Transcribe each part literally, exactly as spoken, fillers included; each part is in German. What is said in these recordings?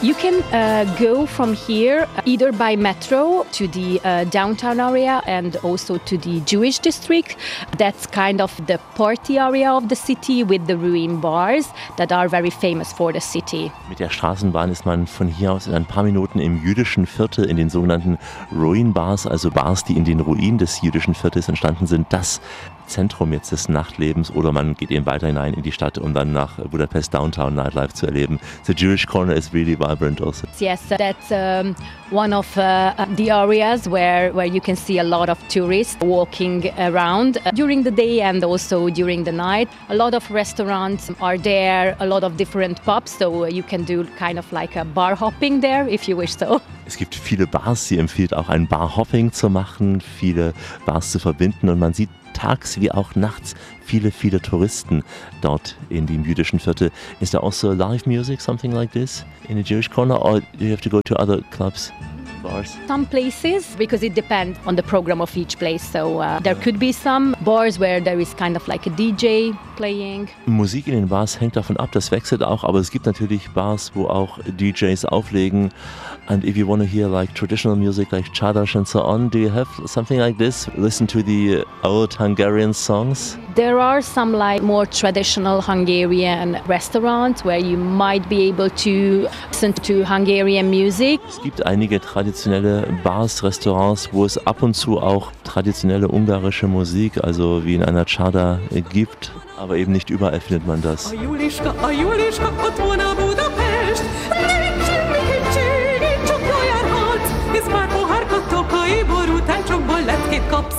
You can uh, go from here either by metro to the uh, downtown area and also to the Jewish district. That's kind of the party area of the city with the ruin bars that are very famous for the city. Mit der Straßenbahn ist man von hier aus in ein paar Minuten im jüdischen Viertel in den sogenannten Ruin Bars, also Bars, die in den Ruinen des jüdischen Viertels entstanden sind. Das Zentrum jetzt des Nachtlebens, oder man geht eben weiter hinein in die Stadt, um dann nach Budapest Downtown Nightlife zu erleben. The Jewish corner is really vibrant also. Yes, that's um, one of uh, the areas where, where you can see a lot of tourists walking around uh, during the day and also during the night. A lot of restaurants are there, a lot of different pubs, so you can do kind of like a bar hopping there if you wish so. Es gibt viele Bars, sie empfiehlt auch ein Bar-Hopping zu machen, viele Bars zu verbinden, und man sieht tags wie auch nachts viele, viele Touristen dort in dem jüdischen Viertel. Is there also live music, something like this, in the Jewish corner, or do you have to go to other clubs? Bars? Some places, because it depends on the program of each place. So uh, there could be some bars where there is kind of like a D J playing. Musik in den Bars hängt davon ab, das wechselt auch, aber es gibt natürlich Bars, wo auch D Js auflegen. And if you want to hear like traditional music like Csárdás and so on, do you have something like this? Listen to the old Hungarian songs? There are some like more traditional Hungarian restaurants where you might be able to listen to Hungarian music. Es gibt einige traditionelle Bars, Restaurants, wo es ab und zu auch traditionelle ungarische Musik, also wie in einer Csárda, gibt, aber eben nicht überall findet man das. A Juliska, a Juliska, ott van a Budapest, nincs semmi kincség, itt csak járhatsz, hisz már pohárkat tokai borútán csak ballettkét kapsz.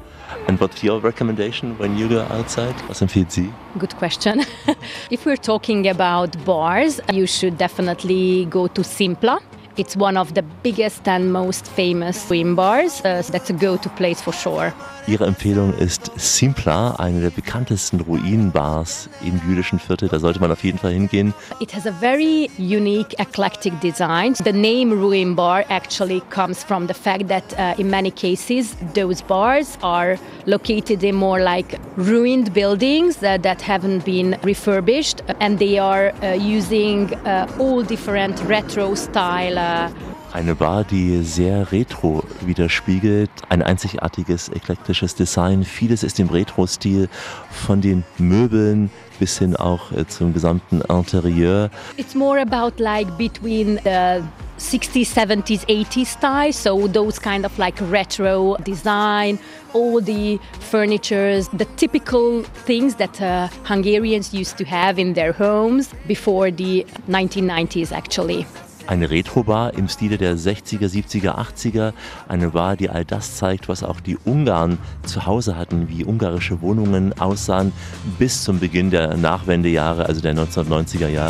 And what's your recommendation when you go outside? Was empfiehlt Sie? Good question. If we're talking about bars, you should definitely go to Simpla. It's one of the biggest and most famous swim bars. Uh, so that's a go-to place for sure. Ihre Empfehlung ist Simpla, eine der bekanntesten Ruinenbars im jüdischen Viertel. Da sollte man auf jeden Fall hingehen. It has a very unique, eclectic design. The name Ruin Bar actually comes from the fact that uh, in many cases those bars are located in more like ruined buildings uh, that haven't been refurbished, and they are uh, using uh, all different retro style. Uh, Eine Bar, die sehr retro widerspiegelt, ein einzigartiges, eklektisches Design. Vieles ist im Retro-Stil, von den Möbeln bis hin auch äh, zum gesamten Interieur. It's more about like between the sixties, seventies, eighties style, so those kind of like retro design, all the furnitures, the typical things that uh, Hungarians used to have in their homes before the nineteen nineties actually. Eine Retro-Bar im Stile der sechziger, siebziger, achtziger. Eine Bar, die all das zeigt, was auch die Ungarn zu Hause hatten, wie ungarische Wohnungen aussahen, bis zum Beginn der Nachwendejahre, also der neunzehnhundertneunziger Jahre.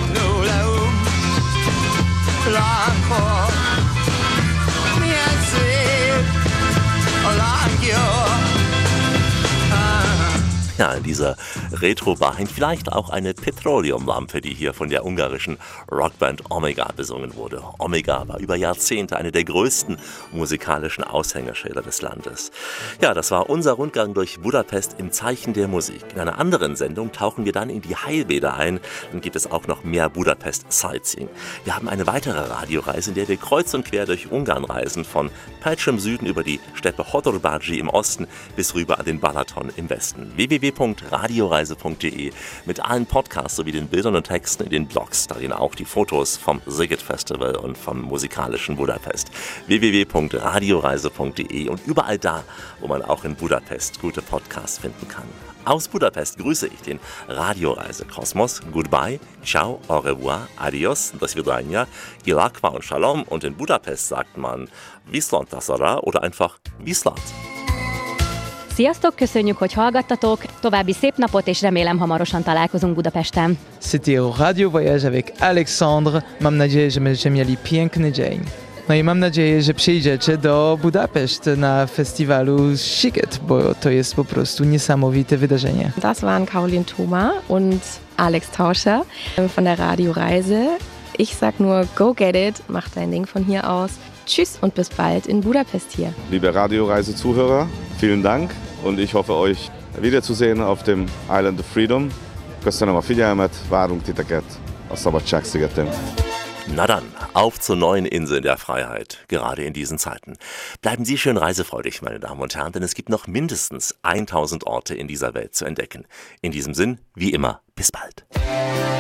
Ja, in dieser Retro-Bar hängt vielleicht auch eine Petroleumlampe, die hier von der ungarischen Rockband Omega besungen wurde. Omega war über Jahrzehnte eine der größten musikalischen Aushängeschilder des Landes. Ja, das war unser Rundgang durch Budapest im Zeichen der Musik. In einer anderen Sendung tauchen wir dann in die Heilbäder ein. Dann gibt es auch noch mehr Budapest-Sightseeing. Wir haben eine weitere Radioreise, in der wir kreuz und quer durch Ungarn reisen, von Pécs im Süden über die Steppe Hodorbágy im Osten bis rüber an den Balaton im Westen. w w w punkt radioreise punkt de mit allen Podcasts sowie den Bildern und Texten in den Blogs, darin auch die Fotos vom Sziget Festival und vom musikalischen Budapest. w w w punkt radioreise punkt de und überall da, wo man auch in Budapest gute Podcasts finden kann. Aus Budapest grüße ich den Radioreise-Kosmos. Goodbye, ciao, au revoir, adios, do svidania, ilakva und shalom. Und in Budapest sagt man Viszont tasara oder einfach Viszlát. Sziasztok, köszönjük, hogy hallgattatok, további szép napot, és remélem hamarosan találkozunk Budapesten. C'était Radio Voyage avec Aleksandr. Mam nadzieję, że będziecie mieli piękny dzień. No i mam nadzieję, że przyjdziecie do Budapest na festiwalu Sziget, bo to jest po prostu niesamowite wydarzenie. Das waren Caroline Thoma und Alex Tauscher von der Radioreise. Ich sag nur, go get it, mach dein Ding von hier aus. Tschüss und bis bald in Budapest hier. Liebe Radioreise-Zuhörer, vielen Dank und ich hoffe, euch wiederzusehen auf dem Island of Freedom. Köszönöm a figyelmet, várunk titeket a Szabadság szigetén. Na dann, auf zu neuen Inseln der Freiheit, gerade in diesen Zeiten. Bleiben Sie schön reisefreudig, meine Damen und Herren, denn es gibt noch mindestens tausend Orte in dieser Welt zu entdecken. In diesem Sinn, wie immer, bis bald.